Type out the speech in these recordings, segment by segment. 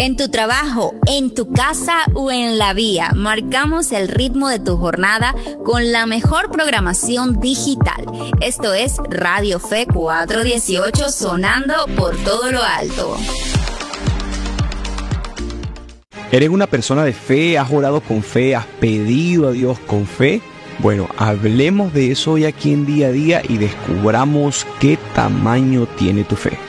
En tu trabajo, en tu casa o en la vía, marcamos el ritmo de tu jornada con la mejor programación digital. Esto es Radio Fe 418, sonando por todo lo alto. ¿Eres una persona de fe? ¿Has orado con fe? ¿Has pedido a Dios con fe? Bueno, hablemos de eso hoy aquí en Día a Día y descubramos qué tamaño tiene tu fe.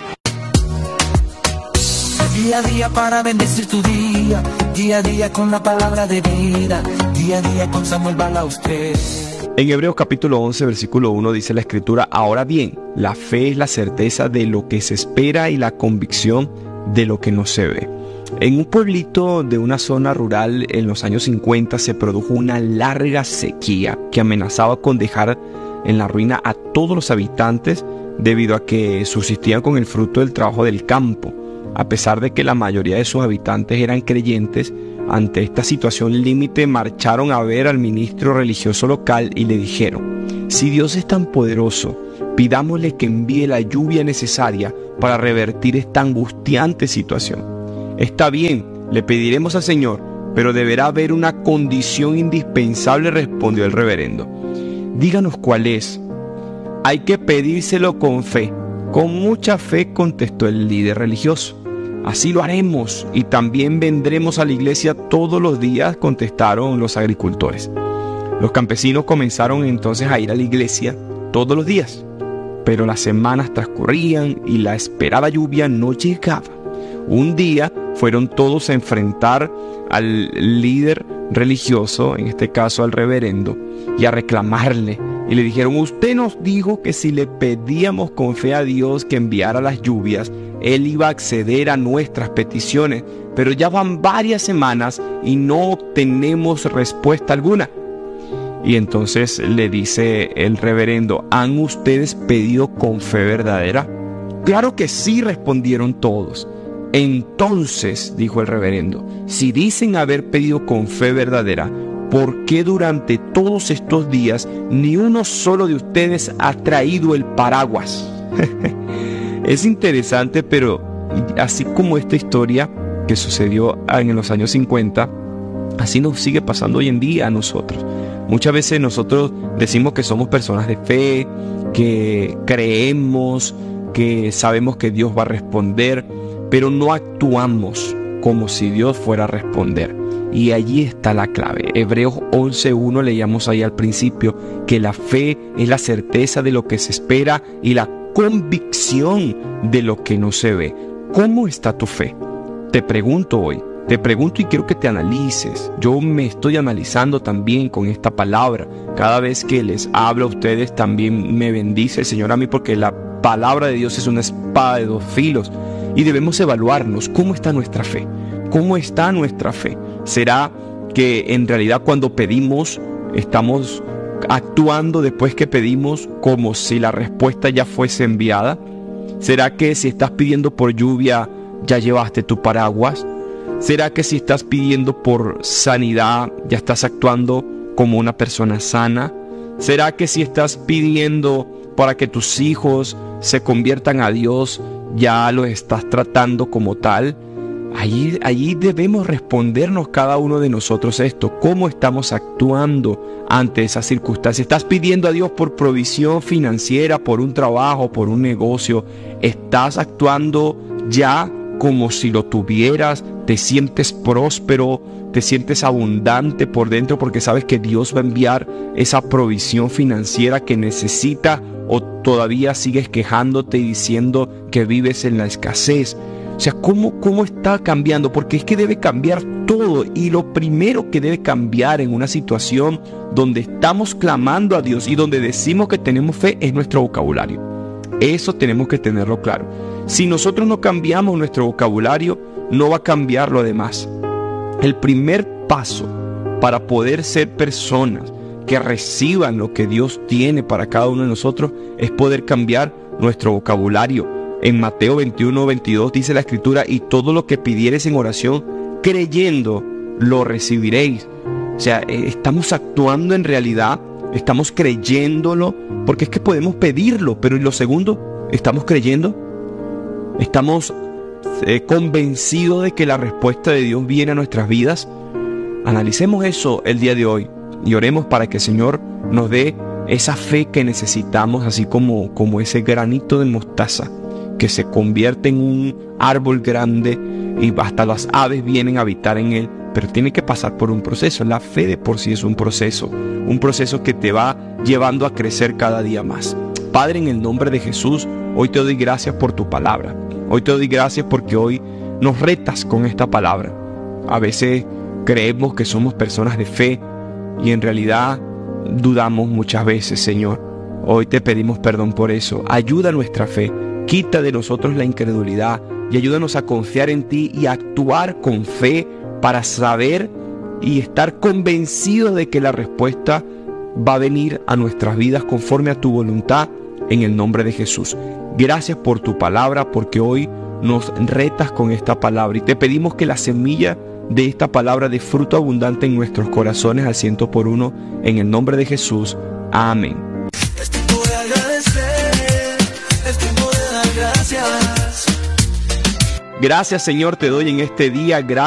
Día a día para bendecir tu día a día con la palabra de vida, día a día con Samuel Balaustre. En Hebreos capítulo 11, versículo 1 dice la Escritura: ahora bien, la fe es la certeza de lo que se espera y la convicción de lo que no se ve. En un pueblito de una zona rural en los años 50 se produjo una larga sequía que amenazaba con dejar en la ruina a todos los habitantes debido a que subsistían con el fruto del trabajo del campo. A pesar de que la mayoría de sus habitantes eran creyentes, ante esta situación límite marcharon a ver al ministro religioso local y le dijeron: si Dios es tan poderoso, pidámosle que envíe la lluvia necesaria para revertir esta angustiante situación. Está bien, le pediremos al Señor, pero deberá haber una condición indispensable, respondió el reverendo. Díganos cuál es. Hay que pedírselo con fe. Con mucha fe, contestó el líder religioso. Así lo haremos y también vendremos a la iglesia todos los días, contestaron los agricultores. Los campesinos comenzaron entonces a ir a la iglesia todos los días, pero las semanas transcurrían y la esperada lluvia no llegaba. Un día fueron todos a enfrentar al líder religioso, en este caso al reverendo, y a reclamarle. Y le dijeron: usted nos dijo que si le pedíamos con fe a Dios que enviara las lluvias, Él iba a acceder a nuestras peticiones, pero ya van varias semanas y no obtenemos respuesta alguna. Y entonces le dice el reverendo: ¿han ustedes pedido con fe verdadera? Claro que sí, respondieron todos. Entonces, dijo el reverendo, si dicen haber pedido con fe verdadera, ¿por qué durante todos estos días ni uno solo de ustedes ha traído el paraguas? Es interesante, pero así como esta historia que sucedió en los años 50, así nos sigue pasando hoy en día a nosotros. Muchas veces nosotros decimos que somos personas de fe, que creemos, que sabemos que Dios va a responder, pero no actuamos como si Dios fuera a responder. Y allí está la clave. Hebreos 11:1 leíamos ahí al principio que la fe es la certeza de lo que se espera y la convicción de lo que no se ve. ¿Cómo está tu fe? Te pregunto hoy. Te pregunto y quiero que te analices. Yo me estoy analizando también con esta palabra. Cada vez que les hablo a ustedes también me bendice el Señor a mí, porque la palabra de Dios es una espada de dos filos. Y debemos evaluarnos. ¿Cómo está nuestra fe? ¿Cómo está nuestra fe? ¿Será que en realidad cuando pedimos estamos actuando después que pedimos como si la respuesta ya fuese enviada? ¿Será que si estás pidiendo por lluvia ya llevaste tu paraguas? ¿Será que si estás pidiendo por sanidad ya estás actuando como una persona sana? ¿Será que si estás pidiendo para que tus hijos se conviertan a Dios ya los estás tratando como tal? Allí debemos respondernos cada uno de nosotros esto. ¿Cómo estamos actuando ante esas circunstancias? ¿Estás pidiendo a Dios por provisión financiera, por un trabajo, por un negocio? ¿Estás actuando ya como si lo tuvieras? ¿Te sientes próspero? ¿Te sientes abundante por dentro porque sabes que Dios va a enviar esa provisión financiera que necesitas? ¿O todavía sigues quejándote y diciendo que vives en la escasez? O sea, ¿cómo está cambiando? Porque es que debe cambiar todo. Y lo primero que debe cambiar en una situación donde estamos clamando a Dios y donde decimos que tenemos fe es nuestro vocabulario. Eso tenemos que tenerlo claro. Si nosotros no cambiamos nuestro vocabulario, no va a cambiar lo demás. El primer paso para poder ser personas que reciban lo que Dios tiene para cada uno de nosotros es poder cambiar nuestro vocabulario. En Mateo 21:22 dice la Escritura: y todo lo que pidiereis en oración, creyendo, lo recibiréis. O sea, estamos actuando en realidad, estamos creyéndolo, porque es que podemos pedirlo, pero en lo segundo, ¿estamos creyendo? ¿Estamos convencido de que la respuesta de Dios viene a nuestras vidas? Analicemos eso el día de hoy y oremos para que el Señor nos dé esa fe que necesitamos, así como ese granito de mostaza que se convierte en un árbol grande y hasta las aves vienen a habitar en él, pero tiene que pasar por un proceso. La fe de por sí es un proceso que te va llevando a crecer cada día más. Padre, en el nombre de Jesús, hoy te doy gracias por tu palabra. Hoy te doy gracias porque hoy nos retas con esta palabra. A veces creemos que somos personas de fe y en realidad dudamos muchas veces, Señor. Hoy te pedimos perdón por eso. Ayuda nuestra fe, quita de nosotros la incredulidad y ayúdanos a confiar en ti y a actuar con fe para saber y estar convencidos de que la respuesta va a venir a nuestras vidas conforme a tu voluntad, en el nombre de Jesús. Gracias por tu palabra, porque hoy nos retas con esta palabra y te pedimos que la semilla de esta palabra dé fruto abundante en nuestros corazones al 100%, en el nombre de Jesús. Amén. Es tiempo de agradecer, es tiempo de dar gracias. Gracias, Señor, te doy en este día. Gracias.